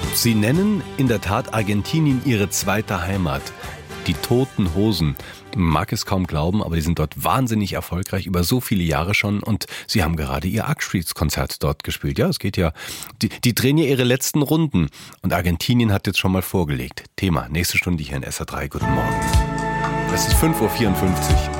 Sie nennen in der Tat Argentinien ihre zweite Heimat. Die Toten Hosen. Man mag es kaum glauben, aber die sind dort wahnsinnig erfolgreich, über so viele Jahre schon. Und sie haben gerade ihr Abschiedskonzert dort gespielt. Ja, es geht ja, die drehen ja ihre letzten Runden. Und Argentinien hat jetzt schon mal vorgelegt. Thema, nächste Stunde hier in SA3. Guten Morgen. Es ist 5.54 Uhr.